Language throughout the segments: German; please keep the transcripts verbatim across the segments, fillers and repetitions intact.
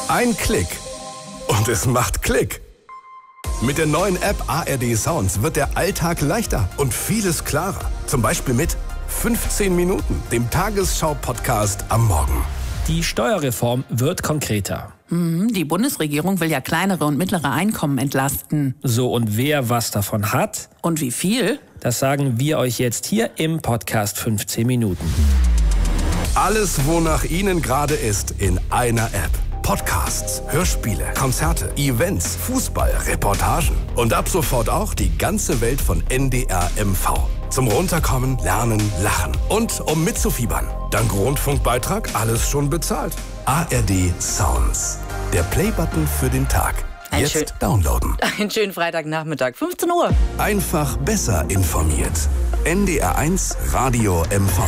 Ein Klick und es macht Klick. Mit der neuen App A R D Sounds wird der Alltag leichter und vieles klarer. Zum Beispiel mit fünfzehn Minuten, dem Tagesschau-Podcast am Morgen. Die Steuerreform wird konkreter. Die Bundesregierung will ja kleinere und mittlere Einkommen entlasten. So, und wer was davon hat? Und wie viel? Das sagen wir euch jetzt hier im Podcast fünfzehn Minuten. Alles, wonach Ihnen gerade ist, in einer App. Podcasts, Hörspiele, Konzerte, Events, Fußball, Reportagen und ab sofort auch die ganze Welt von N D R M V. Zum Runterkommen, Lernen, Lachen und um mitzufiebern. Dank Rundfunkbeitrag alles schon bezahlt. A R D Sounds. Der Playbutton für den Tag. Ein Jetzt schön- downloaden. Einen schönen Freitagnachmittag, fünfzehn Uhr. Einfach besser informiert. N D R eins Radio M V.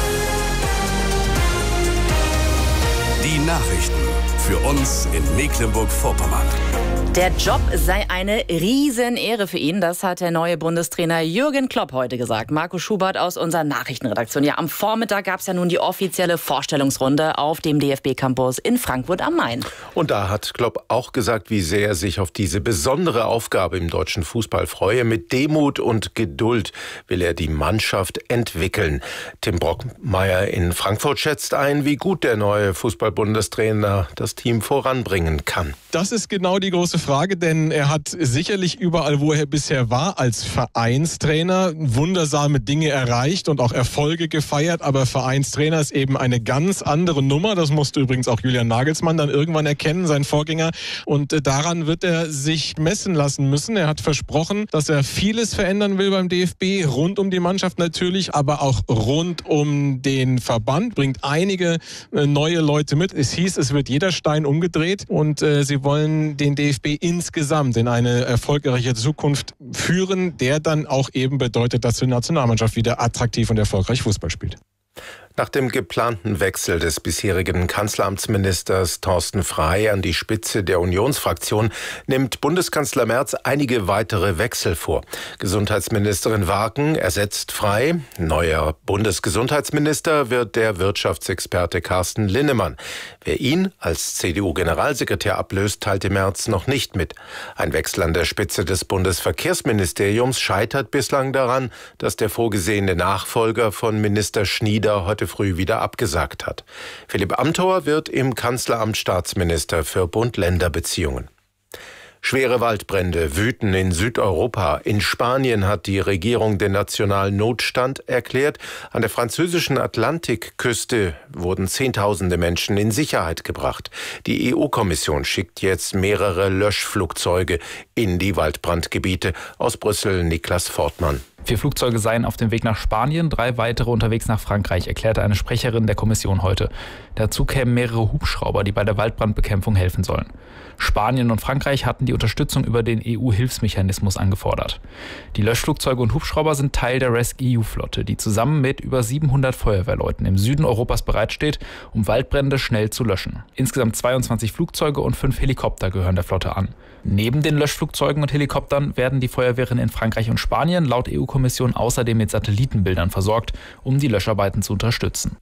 Die Nachrichten für uns in Mecklenburg-Vorpommern. Der Job sei eine Riesenehre für ihn. Das hat der neue Bundestrainer Jürgen Klopp heute gesagt. Marco Schubert aus unserer Nachrichtenredaktion. Ja, am Vormittag gab es ja nun die offizielle Vorstellungsrunde auf dem D F B-Campus in Frankfurt am Main. Und da hat Klopp auch gesagt, wie sehr er sich auf diese besondere Aufgabe im deutschen Fußball freue. Mit Demut und Geduld will er die Mannschaft entwickeln. Tim Brockmeier in Frankfurt schätzt ein, wie gut der neue Fußball-Bundestrainer das Team voranbringen kann. Das ist genau die große Frage, denn er hat sicherlich überall, wo er bisher war, als Vereinstrainer wundersame Dinge erreicht und auch Erfolge gefeiert, aber Vereinstrainer ist eben eine ganz andere Nummer. Das musste übrigens auch Julian Nagelsmann dann irgendwann erkennen, sein Vorgänger. Und daran wird er sich messen lassen müssen. Er hat versprochen, dass er vieles verändern will beim D F B, rund um die Mannschaft natürlich, aber auch rund um den Verband. Bringt einige neue Leute mit. Es hieß, es wird jeder Stein umgedreht und äh, sie wollen den D F B insgesamt in eine erfolgreiche Zukunft führen, der dann auch eben bedeutet, dass die Nationalmannschaft wieder attraktiv und erfolgreich Fußball spielt. Nach dem geplanten Wechsel des bisherigen Kanzleramtsministers Thorsten Frey an die Spitze der Unionsfraktion nimmt Bundeskanzler Merz einige weitere Wechsel vor. Gesundheitsministerin Warken ersetzt Frey. Neuer Bundesgesundheitsminister wird der Wirtschaftsexperte Carsten Linnemann. Wer ihn als C D U-Generalsekretär ablöst, teilte Merz noch nicht mit. Ein Wechsel an der Spitze des Bundesverkehrsministeriums scheitert bislang daran, dass der vorgesehene Nachfolger von Minister Schnieder heute früh wieder abgesagt hat. Philipp Amthor wird im Kanzleramt Staatsminister für Bund-Länder-Beziehungen. Schwere Waldbrände wüten in Südeuropa. In Spanien hat die Regierung den nationalen Notstand erklärt. An der französischen Atlantikküste wurden Zehntausende Menschen in Sicherheit gebracht. Die E U-Kommission schickt jetzt mehrere Löschflugzeuge in die Waldbrandgebiete. Aus Brüssel Niklas Fortmann. Vier Flugzeuge seien auf dem Weg nach Spanien, drei weitere unterwegs nach Frankreich, erklärte eine Sprecherin der Kommission heute. Dazu kämen mehrere Hubschrauber, die bei der Waldbrandbekämpfung helfen sollen. Spanien und Frankreich hatten die Unterstützung über den E U-Hilfsmechanismus angefordert. Die Löschflugzeuge und Hubschrauber sind Teil der rescEU-E U-Flotte, die zusammen mit über siebenhundert Feuerwehrleuten im Süden Europas bereitsteht, um Waldbrände schnell zu löschen. Insgesamt zweiundzwanzig Flugzeuge und fünf Helikopter gehören der Flotte an. Neben den Löschflugzeugen und Helikoptern werden die Feuerwehren in Frankreich und Spanien laut E U-Kommission außerdem mit Satellitenbildern versorgt, um die Löscharbeiten zu unterstützen.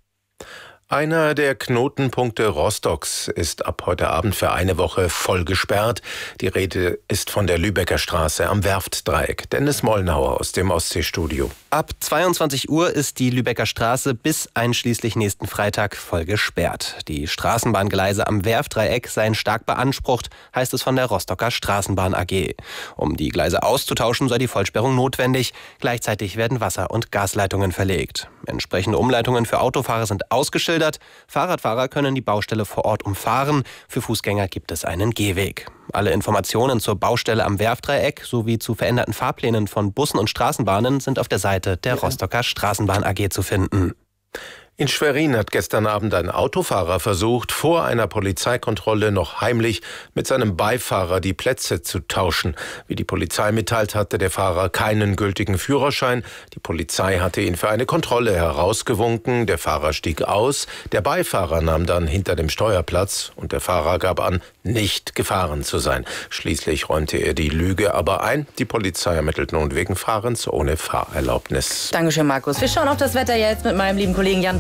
Einer der Knotenpunkte Rostocks ist ab heute Abend für eine Woche voll gesperrt. Die Rede ist von der Lübecker Straße am Werftdreieck. Dennis Mollnauer aus dem Ostseestudio. Ab zweiundzwanzig Uhr ist die Lübecker Straße bis einschließlich nächsten Freitag voll gesperrt. Die Straßenbahngleise am Werftdreieck seien stark beansprucht, heißt es von der Rostocker Straßenbahn A G. Um die Gleise auszutauschen, sei die Vollsperrung notwendig. Gleichzeitig werden Wasser- und Gasleitungen verlegt. Entsprechende Umleitungen für Autofahrer sind ausgeschildert. Fahrradfahrer können die Baustelle vor Ort umfahren. Für Fußgänger gibt es einen Gehweg. Alle Informationen zur Baustelle am Werftdreieck sowie zu veränderten Fahrplänen von Bussen und Straßenbahnen sind auf der Seite der Rostocker Straßenbahn A G zu finden. In Schwerin hat gestern Abend ein Autofahrer versucht, vor einer Polizeikontrolle noch heimlich mit seinem Beifahrer die Plätze zu tauschen. Wie die Polizei mitteilt, hatte der Fahrer keinen gültigen Führerschein. Die Polizei hatte ihn für eine Kontrolle herausgewunken. Der Fahrer stieg aus. Der Beifahrer nahm dann hinter dem Steuerplatz und der Fahrer gab an, nicht gefahren zu sein. Schließlich räumte er die Lüge aber ein. Die Polizei ermittelt nun wegen Fahrens ohne Fahrerlaubnis. Dankeschön, Markus. Wir schauen auf das Wetter jetzt mit meinem lieben Kollegen Jan Bauer.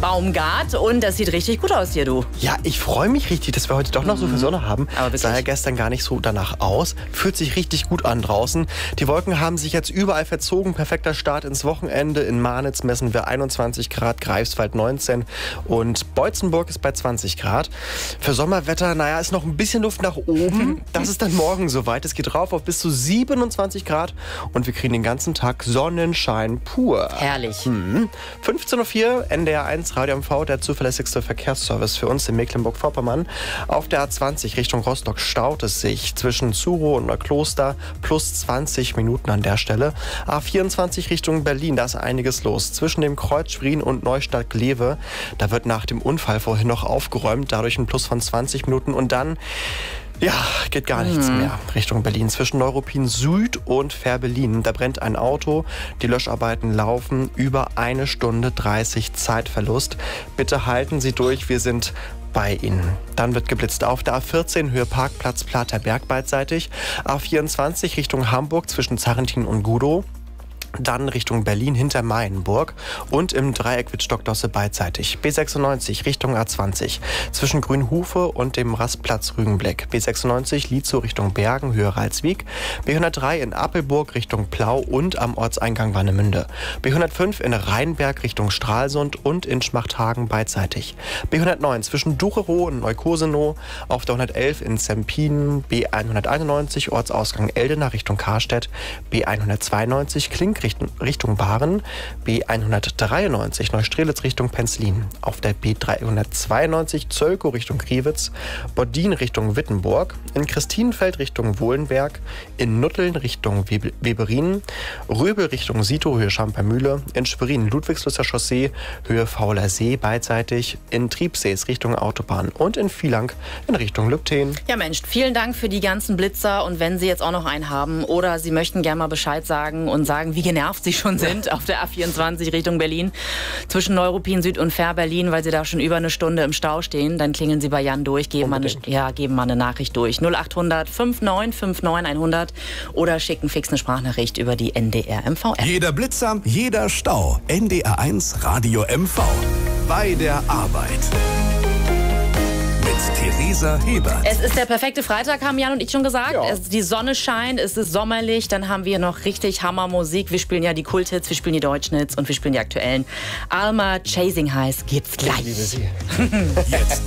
Baumgart. Und das sieht richtig gut aus hier, du. Ja, ich freue mich richtig, dass wir heute doch noch so viel Sonne haben. Aber sah ja gestern gar nicht so danach aus. Fühlt sich richtig gut an draußen. Die Wolken haben sich jetzt überall verzogen. Perfekter Start ins Wochenende. In Marnitz messen wir einundzwanzig Grad, Greifswald neunzehn und Beutzenburg ist bei zwanzig Grad. Für Sommerwetter, naja, ist noch ein bisschen Luft nach oben. Das ist dann morgen soweit. Es geht rauf auf bis zu siebenundzwanzig Grad und wir kriegen den ganzen Tag Sonnenschein pur. Herrlich. Mhm. fünfzehn Uhr vier, N D R eins, Radio M V, der zuverlässigste Verkehrsservice für uns in Mecklenburg-Vorpommern. Auf der A zwanzig Richtung Rostock staut es sich zwischen Zurow und Neukloster, plus zwanzig Minuten an der Stelle. A vierundzwanzig Richtung Berlin, da ist einiges los. Zwischen dem Kreuz Schwerin und Neustadt-Glewe, da wird nach dem Unfall vorhin noch aufgeräumt, dadurch ein Plus von zwanzig Minuten und dann... Ja, geht gar nichts mehr Richtung Berlin. Zwischen Neuruppin Süd und Fährberlin. Da brennt ein Auto. Die Löscharbeiten laufen über eine Stunde dreißig Zeitverlust. Bitte halten Sie durch, wir sind bei Ihnen. Dann wird geblitzt auf der A vierzehn Höhe Parkplatz Platerberg beidseitig. A vierundzwanzig Richtung Hamburg zwischen Zarrentin und Gudow. Dann Richtung Berlin hinter Mayenburg und im Dreieck Wittstock-Dosse beidseitig. B sechsundneunzig Richtung A zwanzig zwischen Grünhufe und dem Rastplatz Rügenblick. B sechsundneunzig Lietzow Richtung Bergen, Höhe Ralswiek. B hundertdrei in Appelburg Richtung Plau und am Ortseingang Warnemünde. B hundertfünf in Rheinberg Richtung Stralsund und in Schmachthagen beidseitig. B hundertneun zwischen Ducherow und Neukosenow. Auf der hundertelf in Zempin. B hunderteinundneunzig Ortsausgang Eldena Richtung Karstedt. B hundertzweiundneunzig Klink Richtung Bahren, B hundertdreiundneunzig Neustrelitz Richtung Penzlin. Auf der B dreihundertzweiundneunzig Zölkow Richtung Kriwitz, Boddin Richtung Wittenburg, in Christinenfeld Richtung Wohlenberg, in Nutteln Richtung Weberin, Röbel Richtung Sito, Höhe Schampermühle, in Schwerin Ludwigslüsser Chaussee, Höhe Fauler See beidseitig, in Triebsees Richtung Autobahn und in Vielank in Richtung Lübten. Ja Mensch, vielen Dank für die ganzen Blitzer und wenn Sie jetzt auch noch einen haben oder Sie möchten gerne mal Bescheid sagen und sagen, wie genervt Sie schon sind auf der A vierundzwanzig Richtung Berlin zwischen Neuruppin Süd und Fährberlin, weil Sie da schon über eine Stunde im Stau stehen, dann klingeln Sie bei Jan durch, geben, mal eine, ja, geben mal eine Nachricht durch. null achthundert fünfundneunzig neunundfünfzig hundert oder schicken fix eine Sprachnachricht über die N D R M V App. Jeder Blitzer, jeder Stau. N D R eins Radio M V. Bei der Arbeit. Theresa Hebert. Es ist der perfekte Freitag, haben Jan und ich schon gesagt. Ja. Es, die Sonne scheint, es ist sommerlich, dann haben wir noch richtig Hammermusik. Wir spielen ja die Kulthits, wir spielen die Deutschen Hits und wir spielen die aktuellen. Alma Chasing Highs gibt's gleich. Ich liebe sie. Jetzt